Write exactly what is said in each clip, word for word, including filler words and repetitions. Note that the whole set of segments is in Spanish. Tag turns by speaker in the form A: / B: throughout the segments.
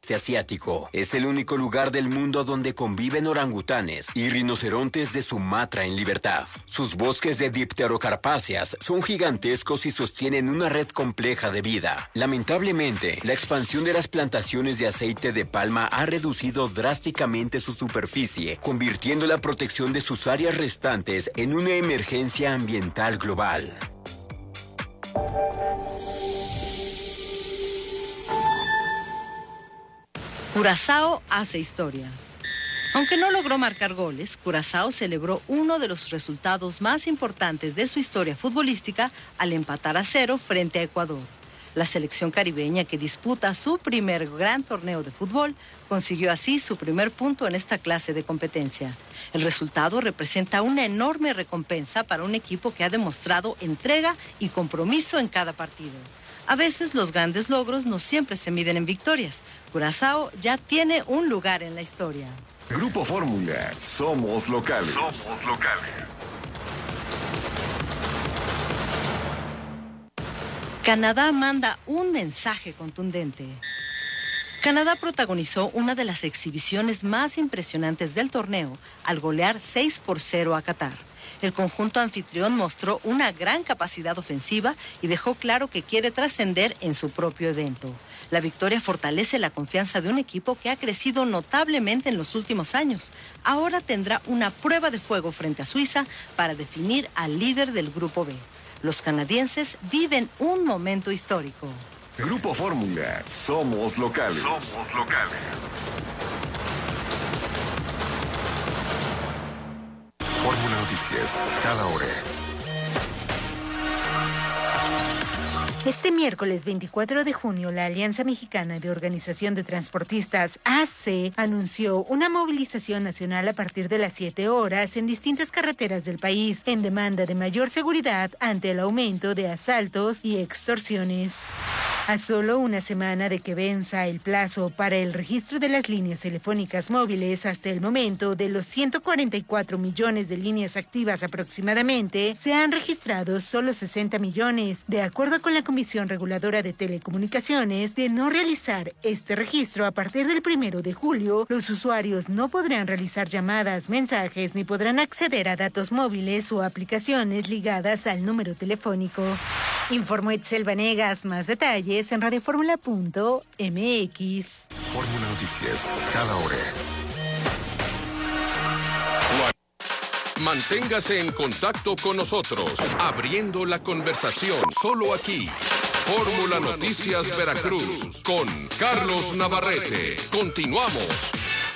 A: sudeste asiático. Es el único lugar del mundo donde conviven orangutanes y rinocerontes de Sumatra en libertad. Sus bosques de dipterocarpáceas son gigantescos y sostienen una red compleja de vida. Lamentablemente, la expansión de las plantaciones de aceite de palma ha reducido drásticamente su superficie, convirtiendo la protección de sus áreas restantes en una emergencia ambiental global.
B: Curazao hace historia. Aunque no logró marcar goles, Curazao celebró uno de los resultados más importantes de su historia futbolística al empatar a cero frente a Ecuador. La selección caribeña, que disputa su primer gran torneo de fútbol, consiguió así su primer punto en esta clase de competencia. El resultado representa una enorme recompensa para un equipo que ha demostrado entrega y compromiso en cada partido. A veces los grandes logros no siempre se miden en victorias. Curazao ya tiene un lugar en la historia.
C: Grupo Fórmula, somos locales.
D: Somos locales.
B: Canadá manda un mensaje contundente. Canadá protagonizó una de las exhibiciones más impresionantes del torneo al golear seis por cero a Qatar. El conjunto anfitrión mostró una gran capacidad ofensiva y dejó claro que quiere trascender en su propio evento. La victoria fortalece la confianza de un equipo que ha crecido notablemente en los últimos años. Ahora tendrá una prueba de fuego frente a Suiza para definir al líder del Grupo B. Los canadienses viven un momento histórico.
C: Grupo Fórmula, somos locales.
D: Somos locales.
C: Fórmula Noticias, cada hora.
E: Este miércoles veinticuatro de junio, la Alianza Mexicana de Organización de Transportistas, A C, anunció una movilización nacional a partir de las siete horas en distintas carreteras del país, en demanda de mayor seguridad ante el aumento de asaltos y extorsiones. A solo una semana de que venza el plazo para el registro de las líneas telefónicas móviles, hasta el momento, de los ciento cuarenta y cuatro millones de líneas activas aproximadamente, se han registrado solo sesenta millones, de acuerdo con la Comisión Reguladora de Telecomunicaciones. De no realizar este registro a partir del primero de julio, los usuarios no podrán realizar llamadas, mensajes, ni podrán acceder a datos móviles o aplicaciones ligadas al número telefónico. Informó Etzel Vanegas. Más detalles en radioformula punto m x.
C: Fórmula Noticias, cada hora.
F: Manténgase en contacto con nosotros, abriendo la conversación solo aquí. Fórmula Noticias Veracruz, con Carlos Navarrete. Continuamos.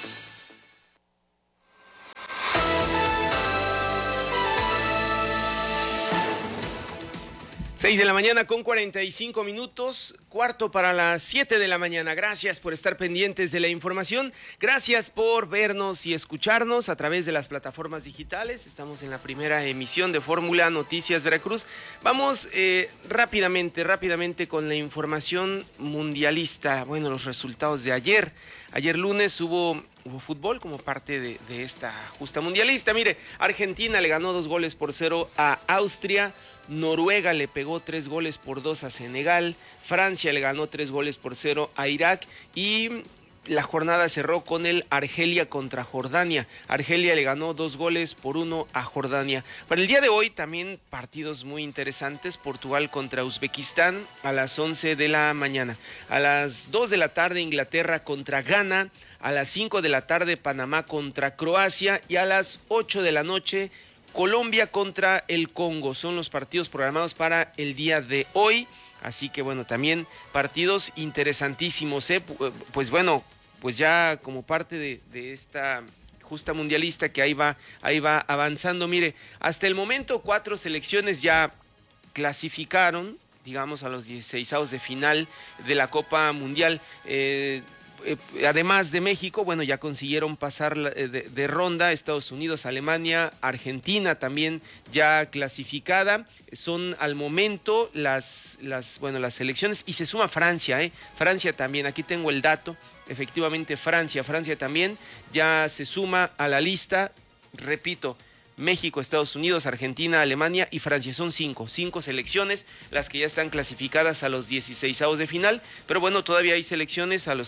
G: seis de la mañana con cuarenta y cinco minutos, cuarto para las siete de la mañana. Gracias por estar pendientes de la información, gracias por vernos y escucharnos a través de las plataformas digitales. Estamos en la primera emisión de Fórmula Noticias Veracruz. Vamos eh, rápidamente, rápidamente con la información mundialista. Bueno, los resultados de ayer. Ayer lunes hubo... Hubo fútbol como parte de, de esta justa mundialista. Mire, Argentina le ganó dos goles por cero a Austria. Noruega le pegó tres goles por dos a Senegal. Francia le ganó tres goles por cero a Irak. Y la jornada cerró con el Argelia contra Jordania. Argelia le ganó dos goles por uno a Jordania. Para el día de hoy también partidos muy interesantes. Portugal contra Uzbekistán a las once de la mañana. A las dos de la tarde Inglaterra contra Ghana. A las cinco de la tarde Panamá contra Croacia. Y a las ocho de la noche Colombia contra el Congo. Son los partidos programados para el día de hoy. Así que bueno, también partidos interesantísimos, ¿eh? Pues bueno, pues ya como parte de, de esta justa mundialista que ahí va, ahí va avanzando. Mire, hasta el momento cuatro selecciones ya clasificaron, digamos, a los dieciseisavos de final de la Copa Mundial. Eh, Eh, además de México, bueno, ya consiguieron pasar de, de ronda Estados Unidos, Alemania, Argentina también ya clasificada. Son al momento las, las, bueno, las selecciones, y se suma Francia, ¿eh? Francia también, aquí tengo el dato, efectivamente Francia, Francia también ya se suma a la lista, repito, México, Estados Unidos, Argentina, Alemania y Francia. Son cinco, cinco selecciones las que ya están clasificadas a los dieciseisavos de final, pero bueno, todavía hay selecciones a los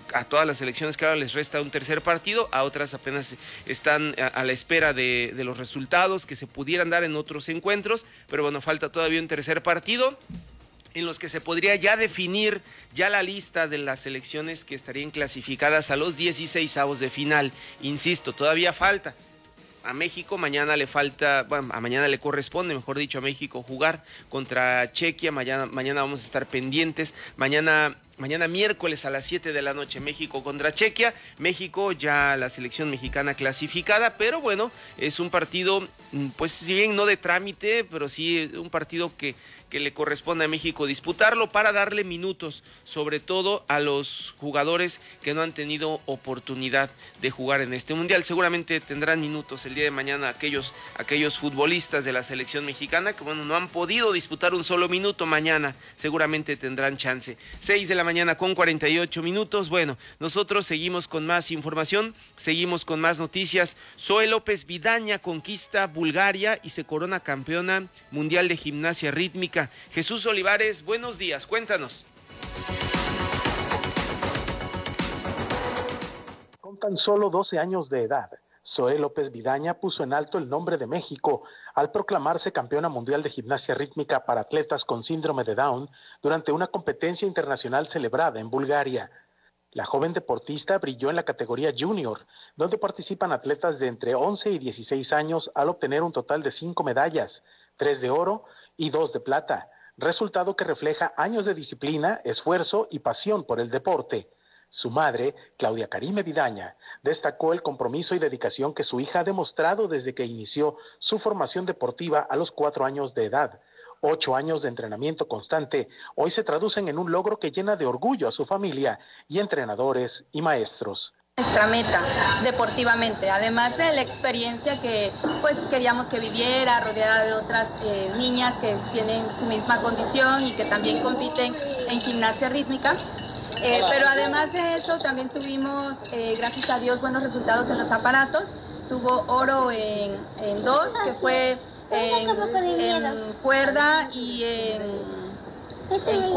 G: a todas las selecciones, claro, les resta un tercer partido, a otras apenas están a, a la espera de, de los resultados que se pudieran dar en otros encuentros, pero bueno, falta todavía un tercer partido en los que se podría ya definir ya la lista de las selecciones que estarían clasificadas a los dieciseisavos de final. Insisto, todavía falta. A México mañana le falta, bueno, a mañana le corresponde, mejor dicho, a México jugar contra Chequia. Mañana, mañana vamos a estar pendientes. Mañana, mañana miércoles a las siete de la noche, México contra Chequia. México ya la selección mexicana clasificada, pero bueno, es un partido, pues si bien no de trámite, pero sí un partido que que le corresponde a México disputarlo para darle minutos, sobre todo a los jugadores que no han tenido oportunidad de jugar en este mundial. Seguramente tendrán minutos el día de mañana aquellos, aquellos futbolistas de la selección mexicana que bueno, no han podido disputar un solo minuto. Mañana seguramente tendrán chance. seis de la mañana con cuarenta y ocho minutos. Bueno, nosotros seguimos con más información, seguimos con más noticias. Zoe López Vidaña conquista Bulgaria y se corona campeona mundial de gimnasia rítmica. Jesús Olivares, buenos días, cuéntanos.
D: Con tan solo doce años de edad, Zoe López Vidaña puso en alto el nombre de México al proclamarse campeona mundial de gimnasia rítmica para atletas con síndrome de Down durante una competencia internacional celebrada en Bulgaria. La joven deportista brilló en la categoría junior, donde participan atletas de entre once y dieciséis años al obtener un total de cinco medallas, tres de oro y dos de plata, resultado que refleja años de disciplina, esfuerzo y pasión por el deporte. Su madre, Claudia Karime Vidaña, destacó el compromiso y dedicación que su hija ha demostrado desde que inició su formación deportiva a los cuatro años de edad. Ocho años de entrenamiento constante hoy se traducen en un logro que llena de orgullo a su familia y entrenadores y maestros.
H: Nuestra meta deportivamente, además de la experiencia que pues queríamos que viviera, rodeada de otras eh, niñas que tienen su misma condición y que también compiten en gimnasia rítmica. Eh, pero además de eso también tuvimos, eh, gracias a Dios, buenos resultados en los aparatos. Tuvo oro en, en dos, que fue en, en cuerda y en, en